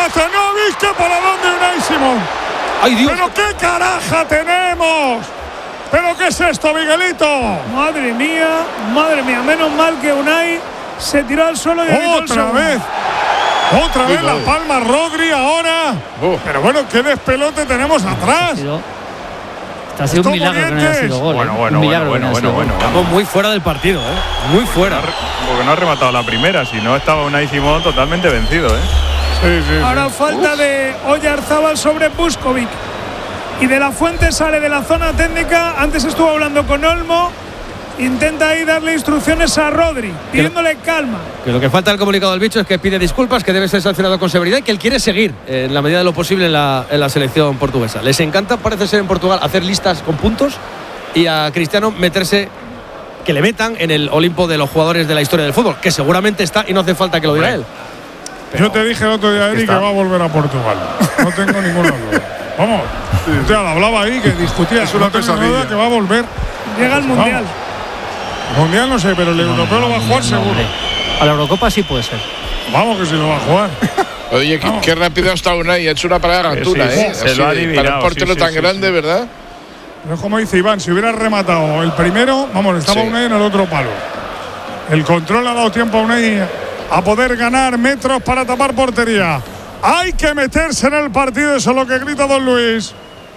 Matanovic, que por dónde Unai Simón. ¡Ay, Dios! ¡Pero qué caraja tenemos! ¿Pero qué es esto, Miguelito? Madre mía, menos mal que Unai se tiró al suelo y Otra vez la palma Rodri ahora. Pero bueno, qué despelote tenemos atrás. Ha sido un milagro que no haya sido gol. Bueno. Estamos muy fuera del partido, muy fuera. Porque no ha rematado la primera, si no estaba Unai Simón totalmente vencido, Sí. Ahora falta de Oyarzábal sobre Buskovic. Y De La Fuente sale de la zona técnica. Antes estuvo hablando con Olmo. Intenta ahí darle instrucciones a Rodri, pidiéndole calma. Que lo que falta del comunicado del bicho es que pide disculpas, que debe ser sancionado con severidad y que él quiere seguir en la medida de lo posible en la selección portuguesa. Les encanta, parece ser en Portugal, hacer listas con puntos y a Cristiano meterse, que le metan en el Olimpo de los jugadores de la historia del fútbol, que seguramente está y no hace falta que lo diga él. Yo te dije el otro día, Eric, que va a volver a Portugal. No tengo ninguna duda. Vamos, ya lo hablaba ahí, que discutía. Es una pesadilla. Que va a volver. Llega al Mundial. Mundial no sé, pero el europeo lo va a jugar seguro. A la Eurocopa sí puede ser. Vamos, que sí lo va a jugar. Oye, qué rápido ha estado Unai, ha hecho una parada altura, se lo ha adivinado. Para un portero tan grande, ¿verdad? Pero como dice Iván, si hubiera rematado el primero, vamos, estaba Unai en el otro palo. El control ha dado tiempo a Unai a poder ganar metros para tapar portería. Hay que meterse en el partido, eso es lo que grita don Luis.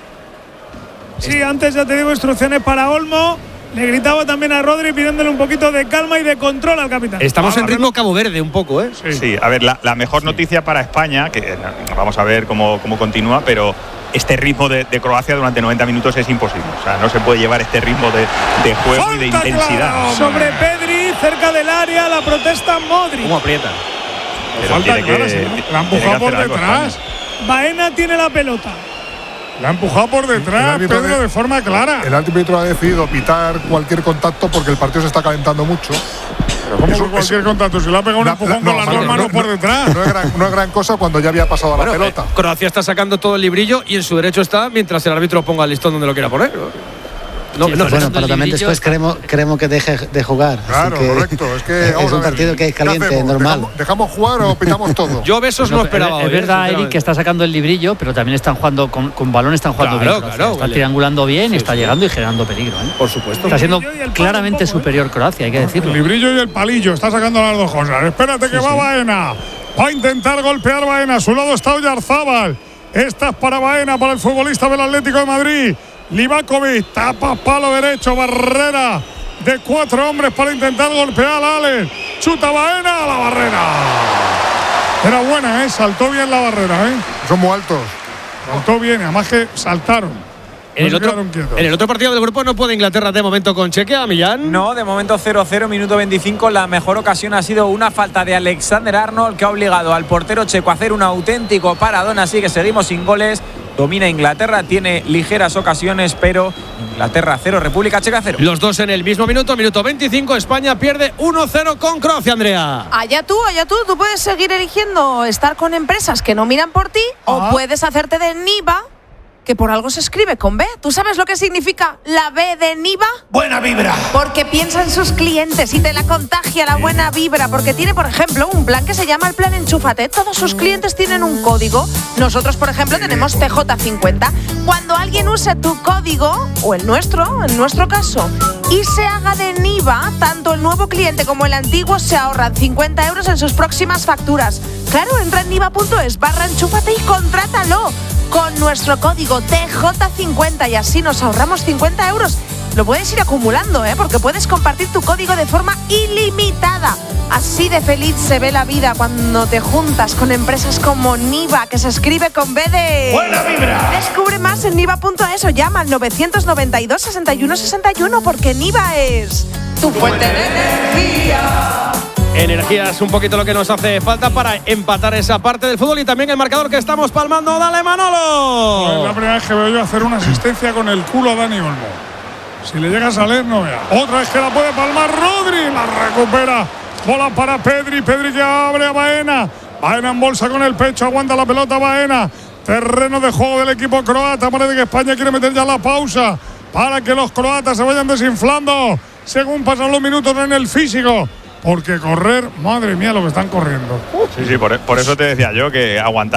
Sí, antes ya te digo, instrucciones para Olmo. Le gritaba también a Rodri pidiéndole un poquito de calma y de control al capitán. Estamos en ritmo Cabo Verde un poco, Sí, a ver, la mejor noticia para España, que vamos a ver cómo continúa, pero este ritmo de Croacia durante 90 minutos es imposible. O sea, no se puede llevar este ritmo de juego y de intensidad. Claro. Sobre Pedri, cerca del área, la protesta Modric. ¿Cómo aprieta? Falta clara, la ha empujado por detrás. Baena tiene la pelota. La ha empujado por detrás, Pedro, de forma clara. El árbitro ha decidido pitar cualquier contacto porque el partido se está calentando mucho. Pero ¿cómo que cualquier contacto? Si le ha pegado un empujón con las dos manos por detrás. No es gran cosa cuando ya había pasado la pelota. Croacia está sacando todo el librillo y en su derecho está mientras el árbitro ponga el listón donde lo quiera poner. Bueno, pero también después queremos que deje de jugar. Claro, correcto. Es que es un partido que es caliente, normal. ¿Dejamos jugar o pitamos todo? Yo besos no esperaba. Es verdad, Eric, que está sacando el librillo, pero también están jugando con balón, están jugando bien. Está triangulando bien y está llegando y generando peligro. Por supuesto. Está siendo claramente superior Croacia, hay que decirlo. El librillo y el palillo, está sacando las dos cosas. Espérate que va Baena. Va a intentar golpear Baena. A su lado está Oyarzábal. Esta es para Baena, para el futbolista del Atlético de Madrid. Livakovic, tapa palo derecho, barrera de 4 hombres para intentar golpear a Alex. Chuta Baena a la barrera. Era buena, saltó bien la barrera, Son muy altos. Saltó bien, además que saltaron. En el otro partido del grupo no puede Inglaterra de momento con Chequia, Millán. No, de momento 0-0, minuto 25. La mejor ocasión ha sido una falta de Alexander-Arnold que ha obligado al portero checo a hacer un auténtico paradón. Así que seguimos sin goles. Domina Inglaterra, tiene ligeras ocasiones, pero Inglaterra 0, República Checa 0. Los dos en el mismo minuto 25. España pierde 1-0 con Croacia, Andrea. Allá tú, tú puedes seguir eligiendo estar con empresas que no miran por ti o puedes hacerte de Niva, que por algo se escribe con B. ¿Tú sabes lo que significa la B de Niva? Buena vibra. Porque piensa en sus clientes y te la contagia la buena vibra. Porque tiene, por ejemplo, un plan que se llama el plan Enchúfate. Todos sus clientes tienen un código. Nosotros, por ejemplo, tenemos TJ50. Cuando alguien use tu código, o el nuestro, en nuestro caso, y se haga de Niva, tanto el nuevo cliente como el antiguo se ahorran 50 euros en sus próximas facturas. Claro, entra en niva.es/enchúfate y contrátalo con nuestro código TJ50 y así nos ahorramos 50 euros. Lo puedes ir acumulando, porque puedes compartir tu código de forma ilimitada. Así de feliz se ve la vida cuando te juntas con empresas como Niva, que se escribe con B de... ¡Buena vibra! Descubre más en niva.es o llama al 992 61 61 porque Niva es tu fuente de energía. Energía es un poquito lo que nos hace falta para empatar esa parte del fútbol y también el marcador que estamos palmando. ¡Dale, Manolo! Es la primera vez que veo yo hacer una asistencia con el culo a Dani Olmo. Si le llega a salir, no vea. Otra vez que la puede palmar Rodri. La recupera. Bola para Pedri. Pedri que abre a Baena. Baena en bolsa con el pecho. Aguanta la pelota Baena. Terreno de juego del equipo croata. Parece que España quiere meter ya la pausa para que los croatas se vayan desinflando según pasan los minutos en el físico. Porque correr, madre mía, lo que están corriendo. Sí, por eso te decía yo que aguantar.